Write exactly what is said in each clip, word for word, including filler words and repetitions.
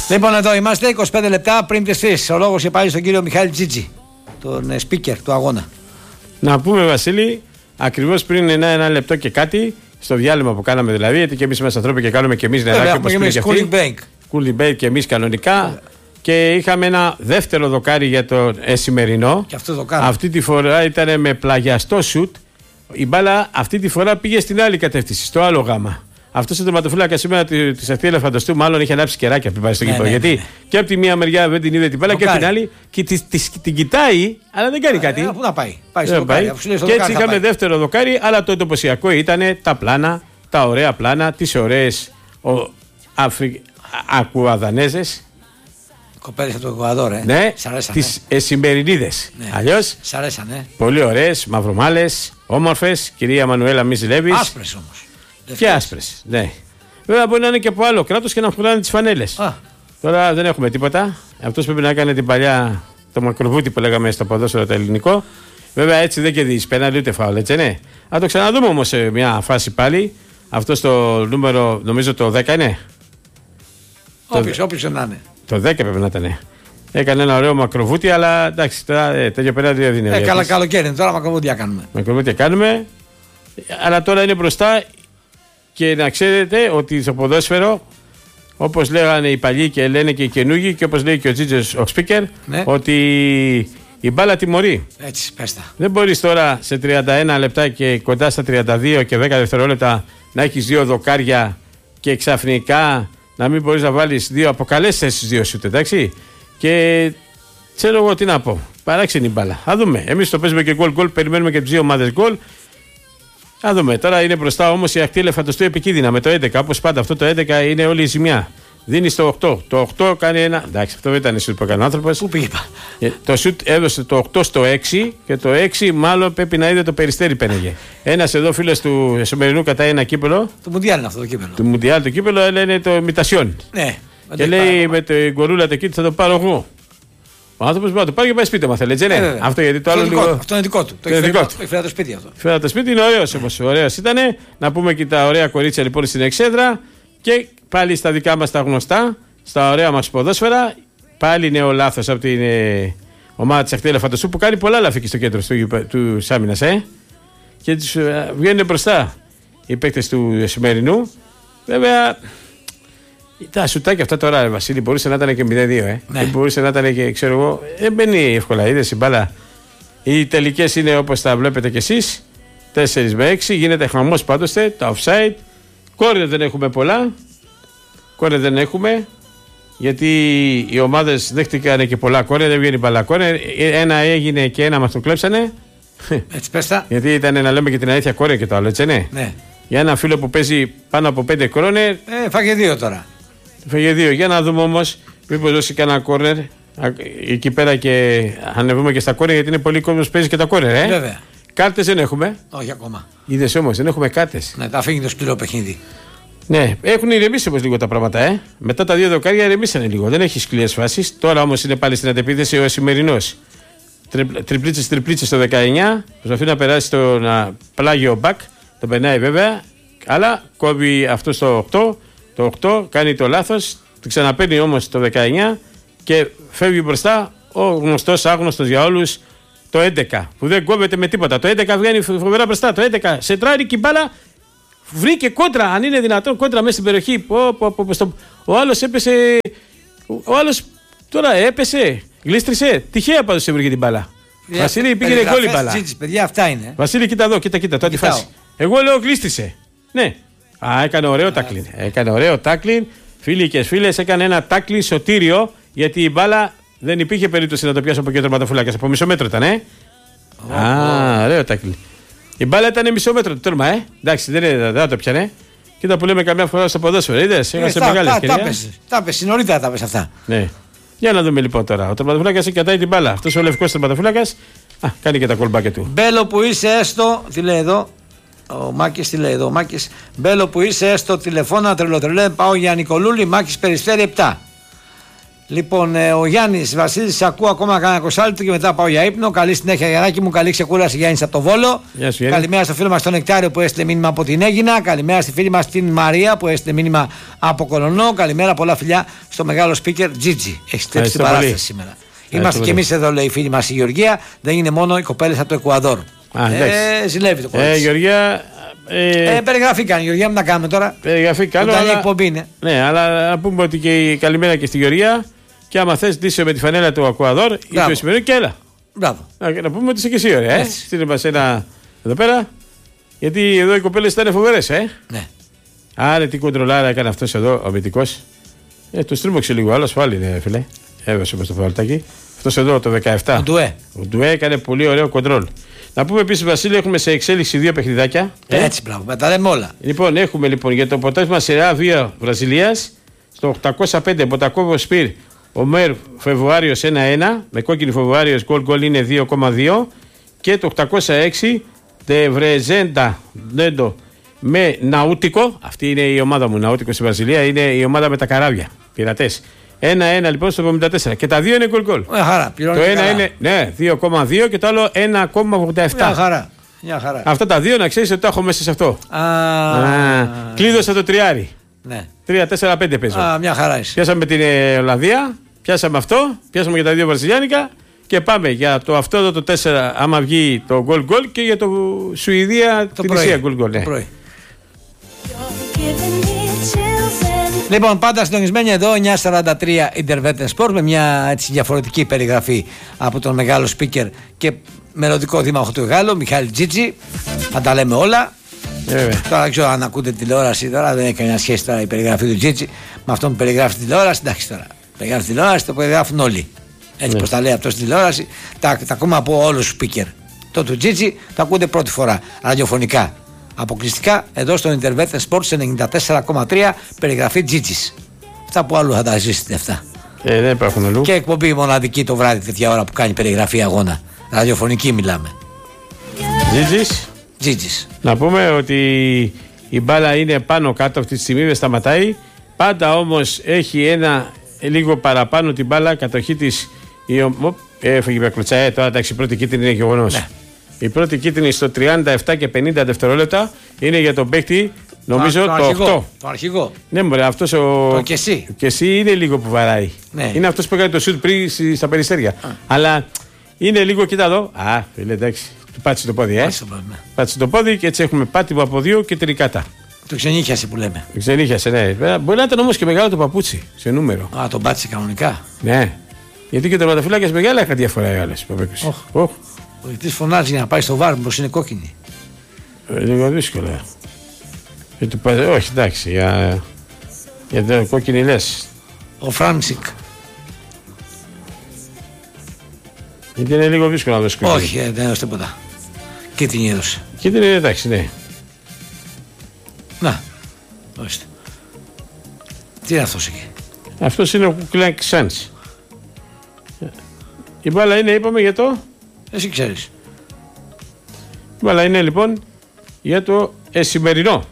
Λοιπόν, εδώ είμαστε είκοσι πέντε λεπτά πριν τις τρεις. Ο λόγος πάλι στον κύριο Μιχάλη Τζίτζη, τον speaker του αγώνα. Να πούμε, Βασίλη, ακριβώς πριν ένα, ένα λεπτό και κάτι, στο διάλειμμα που κάναμε δηλαδή, γιατί και εμείς είμαστε άνθρωποι και κάνουμε και εμείς νεράκι όπως πριν και αυτοί. Cooling break. Cooling break και εμείς κανονικά. Και είχαμε ένα δεύτερο δοκάρι για το ε, σημερινό. Και αυτό δοκάρι. Αυτή τη φορά ήταν με πλαγιαστό σουτ. Η μπάλα αυτή τη φορά πήγε στην άλλη κατεύθυνση, στο άλλο γάμα. Αυτό ο τερματοφύλακα σήμερα τη Αστεία Ελεφαντοστού, μάλλον είχε ανάψει κεράκια πριν πάει στο γήπεδο. Ναι, ναι, γιατί ναι. και από τη μία μεριά δεν την είδε την μπάλα και από την άλλη και τη, τη, την κοιτάει, αλλά δεν κάνει κάτι. Ε, πού να πάει, πάει στο δοκάρι. Πάει. Και έτσι είχαμε πάει. δεύτερο δοκάρι, αλλά το εντυπωσιακό ήταν τα πλάνα, τα ωραία πλάνα, τι ωραίε Αφρι... Ακουαδανέζες. Κοπέλες από το Εκουαδόρ, ε. Ναι, τις ε. σημερινίδες. Ναι. Αλλιώς. Σ' αρέσανε. Πολύ ωραίες, μαυρομάλες, όμορφες. Κυρία Μανουέλα, μη ζηλεύεις. Άσπρες όμως. Και άσπρες, ναι. Βέβαια μπορεί να είναι και από άλλο κράτος και να φοράνε τις φανέλες. Α. Τώρα δεν έχουμε τίποτα. Αυτός πρέπει να κάνει την παλιά, το μακροβούτι που λέγαμε στο ποδόσφαιρο το ελληνικό. Βέβαια έτσι δεν κερδίζει πέναλτι ούτε φάουλ, έτσι, ναι. Να το ξαναδούμε όμως σε μια φάση πάλι. Αυτό στο νούμερο, νομίζω το δέκα είναι. Όποιος, όποιος να είναι. Το δέκα πρέπει να ήταν. Έκανε ένα ωραίο μακροβούτι, αλλά εντάξει, τώρα ε, τέτοιο πέναλτι δεν δίνει. Ε, καλά, καλοκαίρι, τώρα μακροβούτια κάνουμε. Μακροβούτια κάνουμε. Αλλά τώρα είναι μπροστά και να ξέρετε ότι στο ποδόσφαιρο, όπως λέγανε οι παλιοί και λένε και οι καινούργοι, και όπως λέει και ο Τζίτζος ο speaker, ναι. ότι η μπάλα τιμωρεί. Έτσι, πες τα. Δεν μπορείς τώρα σε τριάντα ένα λεπτά και κοντά στα τριάντα δύο και δέκα δευτερόλεπτα να έχεις δύο δοκάρια και ξαφνικά να μην μπορείς να βάλεις δύο από καλές θέσεις δύο σούτ, εντάξει. Και ξέρω εγώ τι να πω. Παράξενη μπάλα. Α δούμε. Εμείς το παίζουμε και γκολ γκολ, περιμένουμε και τις δύο ομάδες γκολ. Α δούμε. Τώρα είναι μπροστά όμως η Ακτή Ελεφαντοστού επικίνδυνα με το έντεκα. Όπως πάντα αυτό το έντεκα είναι όλη η ζημιά. Δίνει στο οκτώ. Το οκτώ κάνει ένα. Εντάξει, αυτό δεν ήταν σουτ που έκανε ο άνθρωπος. Πού πήγε. Το σουτ έδωσε το οκτώ στο έξι και το έξι μάλλον πρέπει να είδε το Περιστέρι πένεγε. Ένας εδώ φίλος του σημερινού κατά ένα κύπελο. Το Μουντιάλ είναι αυτό το κύπελο. Το Μουντιάλ το κύπελο λένε το Μιτασιόν. Ναι. Και λέει με το γκορούλα το κίτ θα το πάρω εγώ. Ο άνθρωπος μπορεί να το πάρει και πάει σπίτι μου, θέλει. Ναι, ναι. Αυτό γιατί το άλλο λίγο. Αυτό είναι δικό του. Το έχει φέρει το σπίτι αυτό. Φέρει το σπίτι, είναι ωραίος όμως. Ωραίος ήταν. Να πούμε και τα ωραία κορίτσια λοιπόν στην εξέδρα. Και πάλι στα δικά μας τα γνωστά, στα ωραία μας ποδόσφαιρα. Πάλι νέο λάθος από την ε, ομάδα της Ακτή Ελεφαντοστού που κάνει πολλά λάθη στο κέντρο του, του Σάμινας. Ε. Και τους ε, βγαίνουν μπροστά οι παίκτες του σημερινού. Βέβαια. Τα σουτάκια αυτά τώρα, Βασίλη, μπορούσε να ήταν και μηδέν δύο. Ε. Ναι. Μπορούσε να ήταν και, ξέρω εγώ, δεν μπαίνει εύκολα. Είδες η μπάλα. Οι τελικές είναι όπως τα βλέπετε κι εσείς. τέσσερα με έξι. Γίνεται χαμός πάντοτε. Τα offside. Κόρνερ δεν έχουμε πολλά. Κόρνερ δεν έχουμε. Γιατί οι ομάδες δέχτηκαν και πολλά κόρνερ. Δεν βγαίνει μπάλα κόρνερ. Ένα έγινε και ένα μας το κλέψανε. Έτσι πες τα. Γιατί ήταν να λέμε και την αλήθεια κόρνερ και το άλλο, έτσι, ναι. Ναι. Για ένα φίλο που παίζει πάνω από πέντε κόρνερ. Ε, φάγε δύο τώρα. Φάγε δύο. Για να δούμε όμως, μήπως δώσει κανένα κόρνερ εκεί πέρα και ανεβούμε και στα κόρνερ, γιατί είναι πολλοί κόσμος που παίζει και τα κόρνερ. Ε. Βέβαια. Κάρτες δεν έχουμε. Όχι ακόμα. Είδες όμως, δεν έχουμε κάρτες. Ναι, τα αφήνει το σκληρό παιχνίδι. Ναι, έχουν ηρεμήσει όμως λίγο τα πράγματα. Ε. Μετά τα δύο δοκάρια ηρεμήσανε λίγο. Δεν έχει σκληρές φάσεις. Τώρα όμως είναι πάλι στην αντεπίθεση ο σημερινός. Τριπλίτσες, τριπλίτσες στο δεκαεννιά. Προσπαθεί να περάσει στο να πλάγιο μπακ. Το περνάει βέβαια. Αλλά κόβει αυτό στο οκτώ. Το οκτώ κάνει το λάθος, το ξαναπαίρνει όμως το δεκαεννιά και φεύγει μπροστά ο γνωστός άγνωστος για όλους το έντεκα που δεν κόβεται με τίποτα. Το έντεκα βγαίνει φοβερά μπροστά. Το έντεκα σεντράρει και η μπάλα βρήκε κόντρα, αν είναι δυνατόν, κόντρα μέσα στην περιοχή. Πω, πω, πω, στο... Ο άλλος έπεσε. Ο άλλος τώρα έπεσε, γλίστρισε. Τυχαία πάντως έβρικε την μπάλα. Yeah, Βασίλη πήγαινε γκολ η μπάλα. Τζίτζης, παιδιά, αυτά είναι. Βασίλη, κοίτα εδώ, κοίτα, κοίτα, τότε φάση. Εγώ λέω γλίστρισε. Ναι. Α, έκανε ωραίο τάκλιν. Έκανε ωραίο τάκλιν. Φίλοι και φίλες, έκανε ένα τάκλιν σωτήριο γιατί η μπάλα δεν υπήρχε περίπτωση να το πιάσει από εκεί ο τερματοφύλακας. Από μισό μέτρο ήταν, ε. Oh, Α, oh. ωραίο τάκλιν. Η μπάλα ήταν μισό μέτρο το τέρμα, ε. Εντάξει, δεν, είναι, δεν το πιάνε. Κοίτα που λέμε καμιά φορά στο ποδόσφαιρο. Είδες, είμαστε ε, μεγάλη ευκαιρία. Τα πες, νωρίτερα τα πες αυτά. Ναι. Για να δούμε λοιπόν τώρα. Ο τερματοφύλακας κρατάει την μπάλα. Αυτός ο λευκός τερματοφύλακας κάνει και τα κολμπάκια του. Μπέλο που είσαι έστω, τι λέει εδώ. Ο Μάκης τι λέει εδώ, ο Μάκης. Μπέλο που είσαι έστω τηλεφώνα τρελοτρελέ. Πάω για Νικολούλη, Μάκης Περιστέρι επτά. Λοιπόν, ε, ο Γιάννης Βασίλης, ακούω ακόμα κανένα εικοσάλεπτο και μετά πάω για ύπνο. Καλή συνέχεια, Γιαννάκη μου. Καλή ξεκούραση, Γιάννης από το Βόλο. Γεια σου, καλημέρα στο φίλο μας τον Νεκτάριο που έστειλε μήνυμα από την Αίγινα. Καλημέρα στη φίλη μας την Μαρία που έστειλε μήνυμα από Κολονό. Καλημέρα, πολλά φιλιά στο μεγάλο speaker Τζίτζι. Έχει στρέψει την παράσταση σήμερα. Είμαστε κι εμείς εδώ, λέει η φίλη μας η Γεωργία. Δεν είναι μόνο οι κοπέλες από το Εκουαδόρ. Ε, ζηλεύει το κορίτσι. Ε, Γεωργία. Ε, ε, περιγραφή κάνει η Γεωργία, μου να κάνουμε τώρα. Περιγραφή κάνω. Αλλά... εκπομπή είναι. Ναι, αλλά να πούμε ότι και η καλημέρα και στη Γεωργία. Και άμα θες ντύσαι με τη φανέλα του Εκουαδόρ ή του Ισημερινού και έλα. Μπράβο. Να, να πούμε ότι είσαι και εσύ ωραία. Ε. Στείλε μας ένα εδώ πέρα. Γιατί εδώ οι κοπέλες ήταν φοβερές, ε. Ναι. Άρα τι κοντρολάρα έκανε αυτός εδώ ο αμυντικός. Ε, το στρίμωξε λίγο, άλλος πάλι είναι φίλε. Έβασε με στο φαλτάκι. Αυτός εδώ το δεκαεπτά. Ο Ντουέ. Ο Ντουέ έκανε πολύ ωραίο κοντρόλ. Να πούμε επίσης, Βασίλη, έχουμε σε εξέλιξη δύο παιχνιδάκια. Ε. Έτσι, μπράβο, τα λέμε όλα. Λοιπόν, έχουμε λοιπόν για το ποτάσμα Σερά δύο Βραζιλίας στο οκτακόσια πέντε Μποτακόβο Σπίρ. Ο Μέρ Φεβρουάριος ένα ένα, με κόκκινη Φεβρουάριος γκολ γκολ είναι δύο κόμμα δύο και το οκτακόσια έξι Τεβρεζέντα Νέντο με Ναούτικο, αυτή είναι η ομάδα μου, Ναούτικο στη Βραζιλία, είναι η ομάδα με τα καράβια, πειρατές. ένα ένα λοιπόν στο εβδομήντα τέσσερα και τα δύο είναι γκολ γκολ. Μια χαρά, το ένα καλά. Είναι ναι, δύο κόμμα δύο και το άλλο ένα κόμμα ογδόντα επτά. Μια χαρά. Μια χαρά. Αυτά τα δύο να ξέρεις ότι τα έχω μέσα σε αυτό. Α, Α, κλείδωσα το τριάρι. Ναι. τρία τέσσερα πέντε παίζω. Α, μια χαρά είσαι. Πιάσαμε την ε, Ολλανδία, πιάσαμε αυτό, πιάσαμε για τα δύο βραζιλιάνικα και πάμε για το αυτό εδώ το τέσσερα άμα βγει το γκολ γκολ και για το Σουηδία το την Ισία γκολ γκολ. Ναι. Λοιπόν, πάντα συντονισμένοι εδώ, εννιά σαράντα τρία Intervetten Sport με μια έτσι διαφορετική περιγραφή από τον μεγάλο speaker και μελλοντικό δήμαρχο του Γάλλου, Μιχάλη Τζίτζι. Θα τα λέμε όλα. Ε, τώρα δεν ξέρω αν ακούτε τηλεόραση, τώρα δεν έχει κανένα σχέση τώρα η περιγραφή του Τζίτζι με αυτό που περιγράφει τη τηλεόραση. Εντάξει τώρα. Περιγράφει τηλεόραση, το περιγράφουν όλοι. Έτσι, ναι. Πως τα λέει αυτό στην τηλεόραση, τα, τα ακούμε από όλους τους speaker. Το του Τζίτζι τα ακούτε πρώτη φορά ραδιοφωνικά. Αποκλειστικά εδώ στο Intervetten Sports ενενήντα τέσσερα κόμμα τρία περιγραφή Τζίτζις. Αυτά που άλλου θα τα ζήσετε αυτά. Ε, δεν υπάρχουν αλλού. Και εκπομπή μοναδική το βράδυ τέτοια ώρα που κάνει περιγραφή αγώνα. Ραδιοφωνική μιλάμε. Τζίτζις. Τζίτζις. Να πούμε ότι η μπάλα είναι πάνω κάτω αυτή τη στιγμή, δεν σταματάει. Πάντα όμως έχει ένα λίγο παραπάνω την μπάλα, κατοχή της. Έφυγε με κλωτσάε, τώρα εντάξει, η πρώτη κίτρινη είναι γεγονός. Ναι. Η πρώτη κίτρινη στο τριάντα επτά και πενήντα δευτερόλεπτα είναι για τον παίκτη, νομίζω το, το, το αρχηγό, οκτώ. Το αρχηγό. Ναι, μωρέ, αυτός ο. Το και εσύ. Και εσύ είναι λίγο που βαράει. Ναι. Είναι αυτός που έκανε το σουτ πριν στα περιστέρια. Α. Αλλά είναι λίγο, κοίτα εδώ. Α, φίλε, εντάξει. Του πάτησε το πόδι, ε. Πάτησε, ναι. Πάτησε το πόδι και έτσι έχουμε πάτημα από δύο και τρικάτα. Το ξενύχιασε που λέμε. Το ξενύχιασε, ναι. Μπορεί να ήταν όμως και μεγάλο το παπούτσι σε νούμερο. Α, τον πάτησε κανονικά. Ναι. Γιατί και το ματαφυλάκια μεγάλα είχαν διαφορά οι άλλες. Oh. Ο δικτής φωνάζει για να πάει στο βάρ, πως είναι κόκκινη. Ε, λίγο δύσκολα. Ε, το, όχι, εντάξει, για, για το κόκκινη λες. Ο Φράνσικ. Γιατί είναι λίγο δύσκολο να δώσει κόκκινη. Όχι, ε, δεν έδωσε τίποτα. Κίτρινη έδωσε. Κίτρινη είναι εντάξει, ναι. Να, ορίστε. Τι είναι αυτός εκεί. Αυτός είναι ο Κουκλάνκ Σάντς. Η μπάλα είναι, είπαμε, για το... Εσύ ξέρεις. Η μπάλα είναι λοιπόν για το εσημερινό.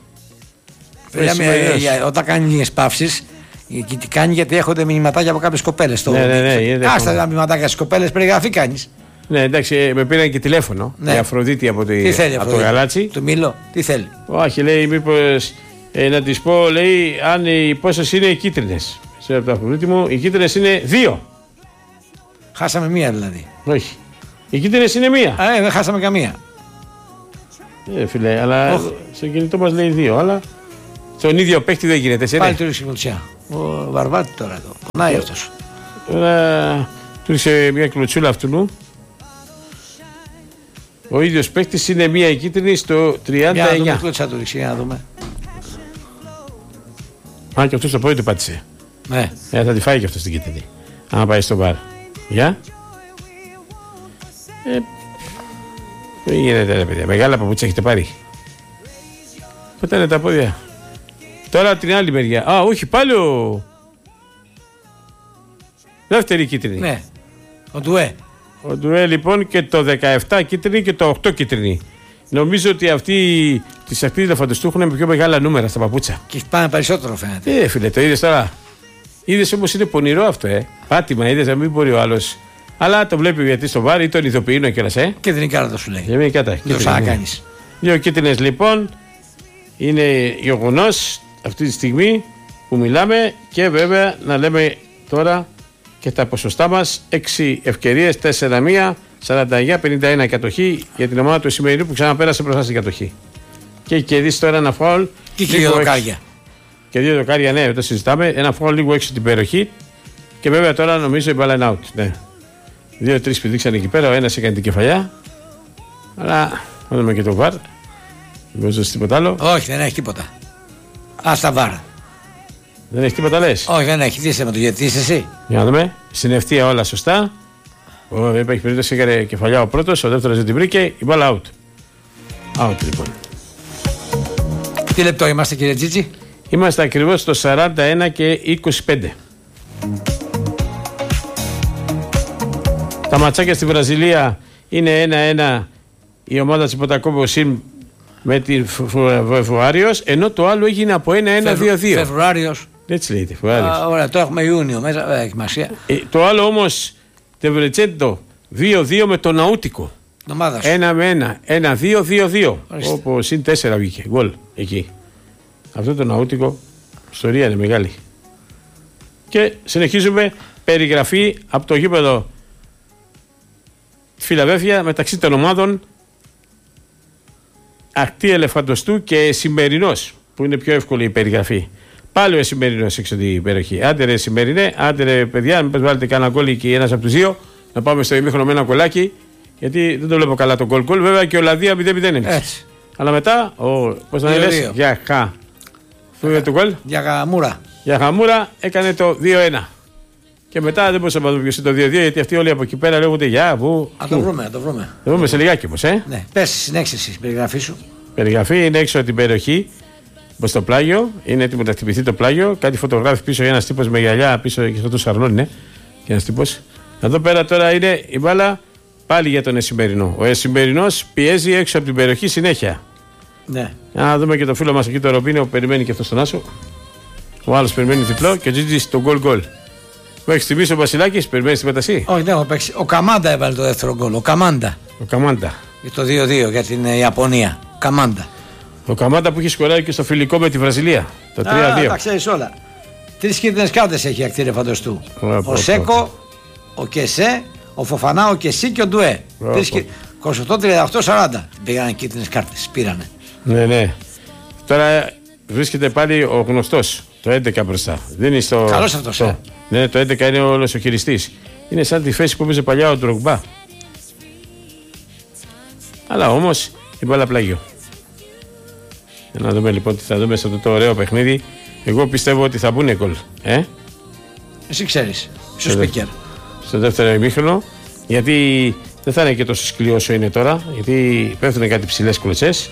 Ε, όταν κάνει λίγες παύσεις, και τι κάνει, γιατί έχονται μηνυματάκια από κάποιες κοπέλες. Ναι, ναι, ναι. Άστα τα μηνυματάκια στις κοπέλες, περιγραφή κάνεις. Ναι, εντάξει, με πήραν και τηλέφωνο. Ναι. Η Αφροδίτη από, τη, τι θέλει, από το Γαλάτσι. Του Μήλο, τι θέλει. Όχι, λέει, μήπως ε, να της πω, λέει, αν οι πόσες είναι οι κίτρινες. Σε από το Αφροδίτη μου, οι κίτρινες είναι δύο. Χάσαμε μία δηλαδή. Όχι. Οι κίτρινες είναι μία. Α, ε, δεν χάσαμε καμία. Ε, φίλε, αλλά oh. στο κινητό μας λέει δύο. Αλλά στον ίδιο παίκτη δεν γίνεται. Σε πάλι του ρίξει κλωτσιά. Ο Βαρβάτη τώρα εδώ. Πονάει αυτός. Τώρα του ρίξε μια κλωτσούλα αυτού. Ο ίδιος παίκτης είναι μία η κίτρινη στο τριάντα εννιά. Για να δούμε του ρίξει, για να δούμε. Α, και αυτός το πόδι του πάτησε. Ναι. Ε, θα τη φάει και αυτό στην κίτρινη. Αν πάει στο μπαρ. Γεια. Ε, δεν γίνεται ρε παιδιά. Μεγάλα παπούτσια έχετε πάρει. Πότε είναι τα πόδια. Τώρα την άλλη μεριά. Α, όχι, πάλι ο... Δεύτερη κίτρινη. Ναι. Ο Ντουέ. Ο Ντουέ λοιπόν και το δεκαεπτά κίτρινη και το οκτώ κίτρινη. Νομίζω ότι αυτοί τις ακτίδες φανταστού έχουν πιο μεγάλα νούμερα στα παπούτσια. Και πάνε περισσότερο φαίνεται. Ε, φίλε, το είδες τώρα. Είδες όμως είναι πονηρό αυτό, ε. Πάτημα, είδες να μην μπορεί ο άλλος. Αλλά το βλέπει γιατί στο βάρη ή τον ειδοποιήνω κιόλας, ε. Κίτρινη κάρτα σου λέει. Δεν κάρτα. Δεν θα κάνεις. Δύο κίτρινες λοιπόν. Είναι γεγονός αυτή τη στιγμή που μιλάμε και βέβαια να λέμε τώρα και τα ποσοστά μας. έξι ευκαιρίες, τέσσερα μία, σαράντα εννιά πενήντα ένα κατοχή για την ομάδα του σημερινού που ξαναπέρασε μπροστά στην κατοχή. Και έχει κερδίσει τώρα ένα φάουλ. Και δύο δοκάρια. Και δύο δοκάρια, ναι, το συζητάμε. Ένα φάουλ λίγο έξω την περιοχή. Και βέβαια τώρα νομίζω η μπάλα είναι out. Ναι. Δύο-τρεις που δείξαν εκεί πέρα, ο ένας έκανε την κεφαλιά. Αλλά θα δούμε και το βαρ. Δεν μπορεί τίποτα άλλο. Όχι, δεν έχει τίποτα. Α τα βαρ. Δεν έχει τίποτα λες. Όχι, δεν έχει. Δίσε με το γιατί είσαι εσύ. Για να δούμε. Στην ευθεία όλα σωστά. Ο, δεν υπάρχει περίπτωση, έκανε κεφαλιά ο πρώτος, ο δεύτερος δεν την βρήκε. Η μπάλα out. Out λοιπόν. Τι λεπτό είμαστε, κύριε Τζίτζι? Είμαστε ακριβώς στο σαράντα ένα και είκοσι πέντε. Τα ματσάκια στη Βραζιλία είναι ένα ένα η ομάδα της Ποτακόβο Σιμ με την Φεβρουάριος, ενώ το άλλο έγινε από ένα ένα δύο δύο. Φεβρουάριος. Έτσι λέγεται, Φεβρουάριος. Ωραία, το έχουμε Ιούνιο μέσα, έχει μασία. Ε, το άλλο όμως, Τεβρετσέντο δύο δύο με το Ναούτικο. ένα με ένα, ένα δύο δύο δύο. Όπου συν τέσσερα βγήκε, γκολ εκεί. Αυτό το Ναούτικο, ιστορία είναι μεγάλη. Και συνεχίζουμε περιγραφή από το γήπεδο Φιλαδέλφια μεταξύ των ομάδων Ακτή Ελεφαντοστού και Σημερινός, που είναι πιο εύκολη η περιγραφή. Πάλι ο Σημερινός έξω την περιοχή. Άντε ρε Σημερινέ, άντε ρε παιδιά, μήπως βάλετε κανένα γκολ και ένας από τους δύο, να πάμε στο ημίχρονο με ένα κολλάκι, γιατί δεν το βλέπω καλά το γκολ γκολ. Βέβαια και ο Λαδία μηδέν μηδέν είναι. Αλλά μετά, ο, πώς να λες, για χα. Πού είναι το γκολ? Για Χαμούρα. Για Χαμούρα έκανε το δύο ένα. Και μετά δεν μπορούσαμε να δούμε ποιος είναι το δύο δύο, γιατί αυτοί όλοι από εκεί πέρα λέγονται για που. Α το βρούμε, α το βρούμε. Το βρούμε σε λιγάκι όμως, ε. Ναι, πες συνέχισε εσύ, περιγραφή σου. Περιγραφή είναι έξω από την περιοχή, προς το πλάγιο. Είναι έτοιμο να χτυπηθεί το πλάγιο. Κάτι φωτογράφει πίσω για ένας τύπος με γυαλιά πίσω και αυτό το σαρλόν είναι. Και ένας τύπος. Εδώ πέρα τώρα είναι η μπάλα πάλι για τον Εσημερινό. Ο Εσημερινός πιέζει έξω από την περιοχή συνέχεια. Ναι. Να δούμε και το φίλο μας εκεί το Ρομπίνο που περιμένει και αυτό στον Άσο. Ο άλλος περιμένει διπλό και ο Τζίτζης το γκολ γκολ. Μου έχει θυμίσει ο Βασιλάκης, περιμένει την πέταση. Όχι, δεν έχω παίξει. Ο Καμάντα έβαλε το δεύτερο γκολ. Ο Καμάντα. Ο Καμάντα. Για το δύο δύο για την Ιαπωνία. Καμάντα. Ο Καμάντα που έχει σκοράρει και στο φιλικό με τη Βραζιλία. Το τρία δύο. Τα ξέρει όλα. Τρεις κίτρινες κάρτες έχει η Ακτή Ελεφαντοστού. Ο Σέκο, ο Κεσέ, ο Φοφανά, ο Κεσί και ο Ντουέ. είκοσι οκτώ τριάντα οκτώ σαράντα. Πήγαν κίτρινες κάρτες. Πήρανε. Ναι, ναι. Τώρα βρίσκεται πάλι ο γνωστός. Το έντεκα μπροστά. Δεν είναι στο. Καλός αυτός, το... ε. Ναι, το έντεκα είναι όλος ο χειριστής. Είναι σαν τη θέση που έπαιζε παλιά ο Ντρογκμπά. Αλλά όμως η μπάλα πλάγιο. Για να δούμε λοιπόν τι θα δούμε σε αυτό το ωραίο παιχνίδι. Εγώ πιστεύω ότι θα μπουν γκολ. Ε? Εσύ ξέρεις. Είσαι speaker. Στο δεύτερο ημίχρονο. Γιατί δεν θα είναι και τόσο σκληρό όσο είναι τώρα. Γιατί πέφτουν κάτι ψηλές κλωτσές.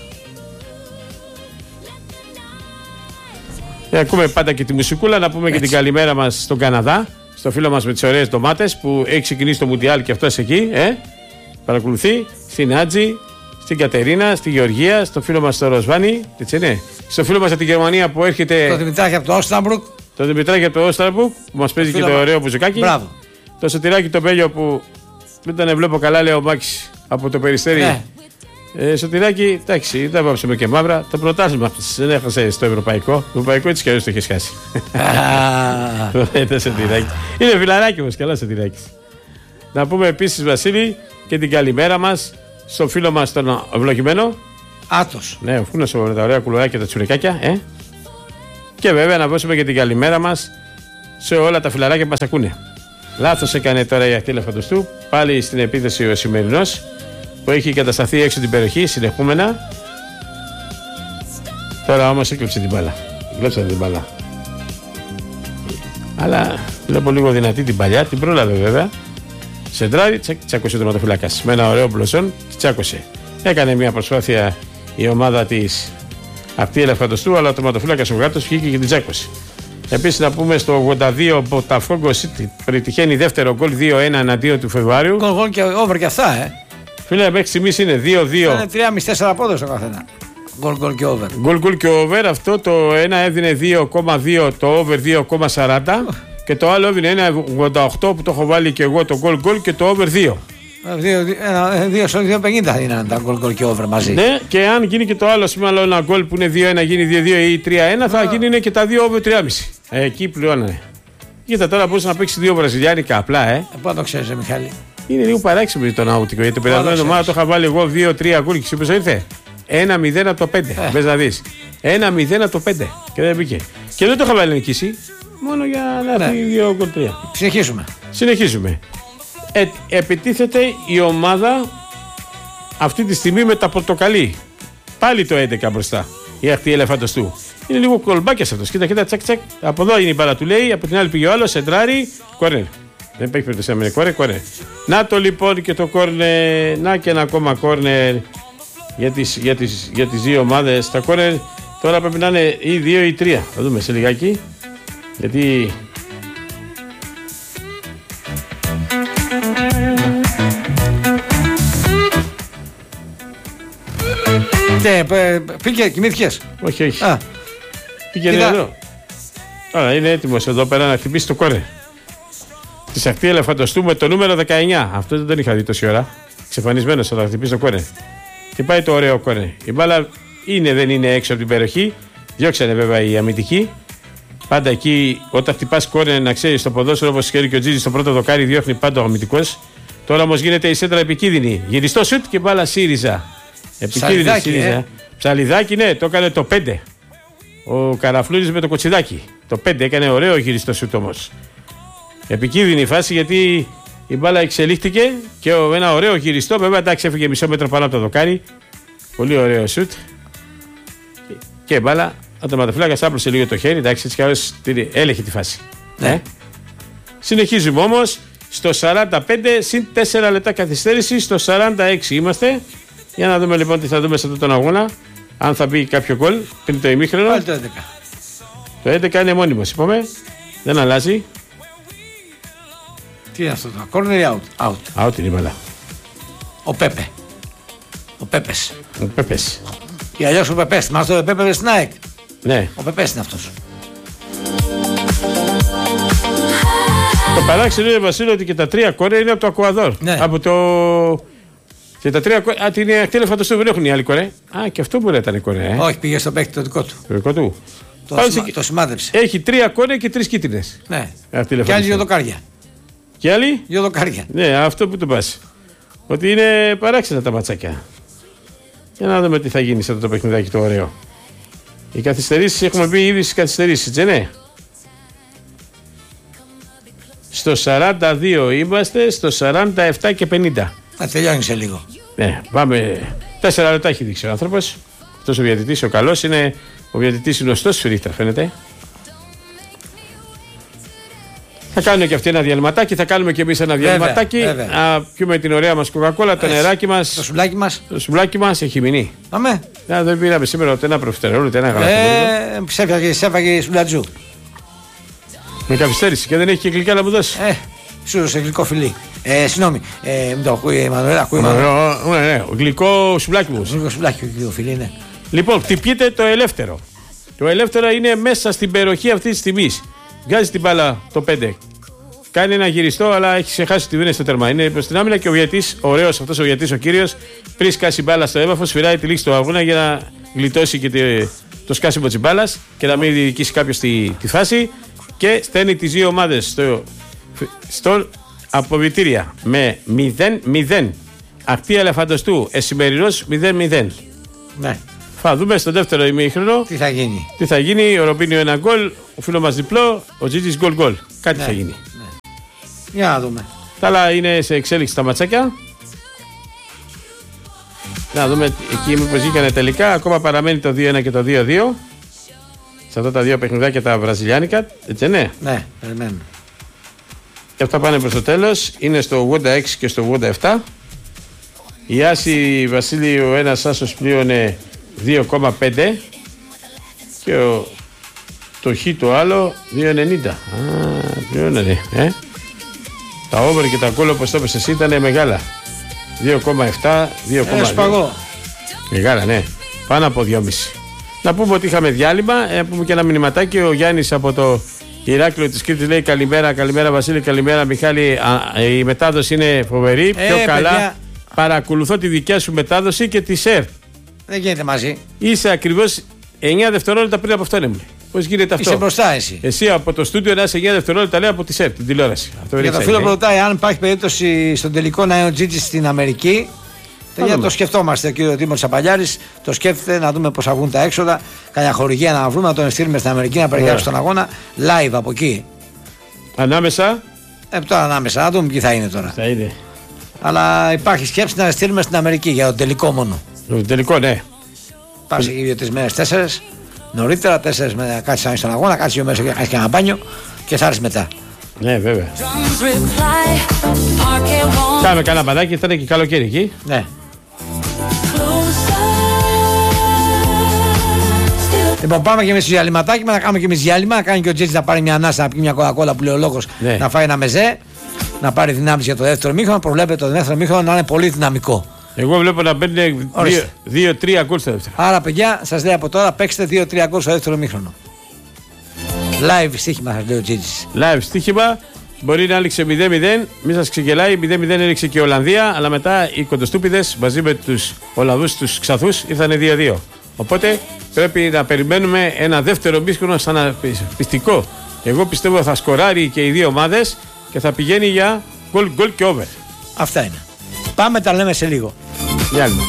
Ε, ακούμε πάντα και τη μουσικούλα. Να πούμε έτσι και την καλημέρα μας στον Καναδά. Στο φίλο μας με τις ωραίες ντομάτες που έχει ξεκινήσει το Μουντιάλ και αυτός εκεί. Ε? Παρακολουθεί. Στην Άτζη, στην Κατερίνα, στη Γεωργία, στο φίλο μας στο Ροσβάνι. Έτσι είναι. Στο φίλο μας από τη Γερμανία που έρχεται. Το Δημητράκη από το Όστραμπρουκ. Το Δημητράκη από το Όστραμπρουκ που μας παίζει και το ωραίο μπουζουκάκι. Μπράβο. Το Σωτηράκι το Πέλιο που δεν τον βλέπω καλά, λέει ο Μάκης από το Περιστέρι. Ναι. Ε, Σωτηράκι, εντάξει, δεν βάψαμε και μαύρα. Το πρωτάθλημα δεν έχασε στο ευρωπαϊκό. Το ευρωπαϊκό έτσι κι αλλιώς το έχει χάσει. Το Σωτηράκι. Είναι φιλαράκι όμως, καλά Σωτηράκι. Να πούμε επίσης, Βασίλη, και την καλημέρα μας στο φίλο μας τον ευλογημένο. Άτος. Ναι, ο Φούνος με τα ωραία κουλουράκια και τα τσουρικάκια. Ε? Και βέβαια να δώσουμε και την καλημέρα μας σε όλα τα φιλαράκια που μας ακούνε. Λάθος έκανε τώρα η Ακτή Ελεφαντοστού. Πάλι στην επίθεση ο Σημερινός που έχει κατασταθεί έξω την περιοχή συνεχούμενα. Τώρα όμως έκλεψε την μπάλα. Έκλεψε την μπάλα. Αλλά βλέπω λίγο δυνατή την παλιά. Την πρόλαβε βέβαια. Σεντράρι, τσάκωσε ο τερματοφυλάκας. Με ένα ωραίο μπλοσόν, τσάκωσε. Έκανε μια προσπάθεια η ομάδα της Ακτή Ελεφαντοστού, αλλά ο τερματοφυλάκας ο Γάτος βγήκε και την τσάκωσε. Επίσης να πούμε στο ογδόντα δύο Botafogo City πετυχαίνει δεύτερο γκολ δύο ένα εναντίον του Φεβρουάριου. Γκολ γκολ και over και αυτά, ε. Φίλε, μέχρι στιγμής είναι δύο δύο. Είναι τρία κόμμα τέσσερα πόντος στο καθένα. Γκολ γκολ και over. Γκολ γκολ και over. Αυτό το ένα έδινε δύο κόμμα δύο, το over δύο κόμμα σαράντα. Και το άλλο over είναι ογδόντα οκτώ που το έχω βάλει και εγώ το γκολ γκολ και το over δύο. δύο πενήντα είναι τα γκολ γκολ και over μαζί. Ναι, και αν γίνει και το άλλο, σημαίνει άλλο ένα γκολ που είναι δύο ένα γίνει δύο δύο ή τρία ένα, θα γίνει και τα δύο over τρία κόμμα πέντε. Εκεί πληρώνανε. Κοίτα τώρα μπορούσε να παίξει δύο βραζιλιάνικα απλά, ε. Πού το ξέρει, Μιχάλη. Είναι λίγο παράξενο το ναούτικο. Γιατί την περασμένη εβδομάδα το είχα βάλει εγώ δύο τρία γκολ και ποιο ήρθε. ένα μηδέν από το πέντε. Ε. Μπες να δει. ένα μηδέν από το πέντε. Και δεν μπήκε. Και δεν το είχα βάλει νικήσει. Μόνο για να έρθει δύο γκολ τρία. Συνεχίζουμε. Συνεχίζουμε. Ε, επιτίθεται η ομάδα αυτή τη στιγμή με τα πορτοκαλί. Πάλι το έντεκα μπροστά. Η αχτή ελεφάντος του. Είναι λίγο κολμπάκια αυτό. Κοίτα, κοίτα, τσακ, τσακ. Από εδώ είναι η μπάλα του λέει. Από την άλλη πήγε ο άλλο. Σεντράρι. Κόρνερ. Δεν υπάρχει περίπτωση να μην είναι κόρνερ. Κόρνερ. Να το λοιπόν και το κόρνερ. Να και ένα ακόμα κόρνερ για τις, για τις, για τις δύο ομάδες. Τα κόρνερ τώρα πρέπει να είναι ή δύο ή τρία. Θα δούμε σε λιγάκι. Γιατί. Ναι, πήγε, κοιμήθηκες. Όχι, όχι. Α. Πήγαινε εδώ. Άρα είναι έτοιμος εδώ πέρα να χτυπήσει το κόρνερ. Τη ακτή ελεφαντοστού με το νούμερο δεκαεννιά. Αυτό δεν τον είχα δει τόση ώρα. Ξεφανισμένος θα χτυπήσει το κόρνερ. Και πάει το ωραίο κόρνερ. Η μπάλα είναι, δεν είναι έξω από την περιοχή. Διώξανε βέβαια οι αμυντικοί. Πάντα εκεί όταν χτυπάς κόρνερ να ξέρει το ποδόσφαιρο όπως ξέρει και ο Τζίζης στο πρώτο δοκάρι διώχνει πάντα ο αμυντικός. Τώρα όμως γίνεται η σέντρα επικίνδυνη. Γυριστό σουτ και μπάλα ΣΥΡΙΖΑ. Επικίνδυνη ΣΥΡΙΖΑ. Ε. Ψαλιδάκι, ναι, το έκανε το πέντε. Ο Καραφλούρης με το κοτσιδάκι. Το πέντε έκανε ωραίο γυριστό σουτ όμως. Επικίνδυνη φάση γιατί η μπάλα εξελίχθηκε και ένα ωραίο γυριστό. Βέβαια εντάξει έφυγε μισό μέτρο πάνω από το δοκάρι. Πολύ ωραίο σουτ. Και η μπάλα, ο τερματοφύλακας άπλωσε λίγο το χέρι. Εντάξει, έτσι κι άλλως έλεγχε τη φάση. Ναι. Ε. Συνεχίζουμε όμως. Στο σαράντα πέντε συν τέσσερα λεπτά καθυστέρηση. Στο σαράντα έξι είμαστε. Για να δούμε λοιπόν τι θα δούμε σε αυτόν τον αγώνα. Αν θα μπει κάποιο γκολ πριν το ημίχρονο. Πάλι το έντεκα. Το έντεκα είναι μόνιμος, είπαμε. Δεν αλλάζει. Τι είναι αυτό το corner ή out? Out. Out είναι η μπαλά. Ο Πέπε. Ο Πέπες. Ο Πέπες. Ή αλλιώς ο Πεπές. Μας το Πέπε στην ΑΕΚ. Ναι. Ο Πεπές είναι αυτός. Το παράξενο είναι, Βασίλειο, ότι και τα τρία κόρνερ είναι από το Ακουαδόρ. Ναι. Από το. Και τα τρία κόρνερ. Α, την ακτή ελεφαντοστού δεν έχουν οι άλλοι κόρνερ. Α, και αυτό μπορεί να ήταν κόρνερ. Ε. Όχι, πήγε στο παίκτη το δικό του. Το δικό του. Το, σημα... το σημάδεψε. Έχει τρία κόρνερ και τρεις κίτρινες. Ναι. Και άλλοι δύο δοκάρια. Και άλλοι. Δύο δοκάρια. Ναι, αυτό που το πας. Ότι είναι παράξενα τα ματσάκια. Για να δούμε τι θα γίνει σε αυτό το παιχνιδάκι το ωραίο. Οι καθυστερήσεις έχουμε πει ήδη στις καθυστερήσεις, έτσι ναι. Στο σαράντα δύο είμαστε, στο σαράντα επτά και πενήντα. Θα τελειώνει σε λίγο. Ναι, πάμε. Τέσσερα λεπτά έχει δείξει ο άνθρωπος. Αυτός ο διαιτητής, ο καλός, είναι ο διαιτητής γνωστός σφυρίχτρα, φαίνεται. Θα κάνουν και αυτοί ένα διαλυματάκι, θα κάνουμε και εμείς ένα διαλυματάκι. Να πιούμε την ωραία μας κοκακόλα, το νεράκι μας. Το σουβλάκι μας. Το σουβλάκι μας έχει μείνει. Πάμε. Να, δεν πήραμε σήμερα ούτε ένα προφιτερόλ, ούτε ένα γαλατό. Ε, ψέφαγε, ψέφαγε σουβλατζού. Με καθυστέρηση και δεν έχει και γλυκά να μου δώσει. Ε, σου δώσε γλυκό φιλί. Ε, συγγνώμη, ε, μην το ακούει η Μανουέλα. Ακούει ναι, ναι, γλυκό σουβλάκι μου. Γλυκό σουβλάκι, γλυκό φιλί, ναι. Λοιπόν, χτυπιέται το ελεύθερο. Το ελεύθερο είναι μέσα στην περιοχή αυτή τη στιγμή. Βγάζει την μπάλα το πέντε. Κάνει ένα γυριστό, αλλά έχει ξεχάσει ότι δεν είναι στο τέρμα. Είναι προς την άμυνα και ο Βιετής, ωραίος αυτός ο Βιετής, ο κύριος, πριν σκάσει μπάλα στο έβαφο, σφυράει τη λήξη του αγώνα για να γλιτώσει και το σκάσιμο της μπάλας και να μην διοικήσει κάποιος τη, τη φάση. Και στέλνει τις δύο ομάδες στο, στο αποβιτήρια με μηδέν μηδέν. Ακτή ελεφαντοστού, εσημερινός μηδέν μηδέν. Ναι. Θα δούμε στο δεύτερο ημίχρονο τι θα γίνει. Τι θα γίνει, ο Ρομπίνιο ένα γκολ, ο φίλο μας διπλό, ο Τζίτζης γκολ γκολ. Κάτι ναι, θα γίνει. Ναι. Για να δούμε. Τα άλλα είναι σε εξέλιξη τα ματσάκια. Να δούμε εκεί μήπως βγήκανε τελικά. Ακόμα παραμένει το δύο ένα και το δύο δύο. Σε αυτά τα δύο παιχνιδάκια τα βραζιλιάνικα, έτσι ναι. Ναι, περιμένουμε. Και αυτά πάνε προς το τέλος. Είναι στο ογδόντα έξι και στο ογδόντα επτά. Η Άση Βασίλη, ο ένας άσος πλήρωνε δύο κόμμα πέντε και ο, το Χ το άλλο δύο ενενήντα. Α, πλήρωνε, ε. Τα over και τα κόλλο όπως το είπες εσύ ήταν μεγάλα. δύο κόμμα επτά, δύο κόμμα δύο. Ε, σπαγώ. Μεγάλα, ναι. Πάνω από δυόμισι. Να πούμε ότι είχαμε διάλειμμα, να πούμε και ένα μηνυματάκι. Ο Γιάννης από το Ηράκλειο της Κρήτης λέει καλημέρα, καλημέρα Βασίλη, καλημέρα Μιχάλη. Α, η μετάδοση είναι φοβερή. Ε, Πιο καλά παιδιά. παρακολουθώ τη δικιά σου μετάδοση και τη ΣΕΡ. Δεν γίνεται μαζί. Είσαι ακριβώς εννιά δευτερόλεπτα πριν από αυτόν, μου. Πώς γίνεται αυτό? Είσαι μπροστά εσύ. Εσύ από το στούντιο να είσαι εννιά δευτερόλεπτα λέει από τη ΣΕΡ, την τηλεόραση. Αυτό Για το φίλο που ρωτάει αν υπάρχει περίπτωση στον τελικό να είναι ο Τζίτζης στην Αμερική. Για το σκεφτόμαστε, ο κύριο Τίμος Σαπαλιάρης το σκέφτεται να δούμε πώς θα βγουν τα έξοδα. Κανιά χορηγία να βρούμε, να τον στείλουμε στην Αμερική να περιγράψει τον αγώνα live από εκεί. Ανάμεσα. Ε, τώρα ανάμεσα, να δούμε ποιοι θα είναι τώρα. Θα είναι. Αλλά υπάρχει σκέψη να στείλουμε στην Αμερική για τον τελικό μόνο. Το τελικό, ναι. Πας εκεί δύο-τρεις μέρες, τέσσερις. Νωρίτερα, τέσσερις μέρες να κάτσεις στον αγώνα, κάτσεις δύο μέρες να κάνεις και ένα μπάνιο και θα έρθεις μετά. Ναι, βέβαια. Κάμε κανένα μπαδάκι, θα είναι και καλοκαίρι εκεί. Ναι. Λοιπόν, πάμε και εμείς στο διαλυματάκι μας, να κάνουμε και εμείς διάλειμμα. Να κάνει και ο Τζέτζης να πάρει μια ανάσα, να πει μια κοκακόλα που λέει ο λόγος, ναι. Να φάει ένα μεζέ, να πάρει δυνάμεις για το δεύτερο μήχρονο. Προβλέπεται το δεύτερο μήχρονο να είναι πολύ δυναμικό. Εγώ βλέπω να μπαίνει δύο τρία γκολ στο δεύτερο. Άρα, παιδιά, σας λέει από τώρα παίξτε δύο τρία γκολ στο δεύτερο μήχρονο. Live στοίχημα, σας λέει ο Τζέτζης. Live στοίχημα. Μπορεί να έληξε μηδέν μηδέν, μη σας ξεγελάει. μηδέν μηδέν έληξε και η Ολλανδία, αλλά μετά οι κοντοστούπιδες μαζί με τους Ολλανδούς, τους Ξαθούς, ήρθανε δύο δύο. Οπότε πρέπει να περιμένουμε ένα δεύτερο μήχρονο σαν πιστικό. Εγώ πιστεύω θα σκοράρει και οι δύο ομάδες και θα πηγαίνει για γκολ γκολ και over. Αυτά είναι. Πάμε, τα λέμε σε λίγο. Γεια σας.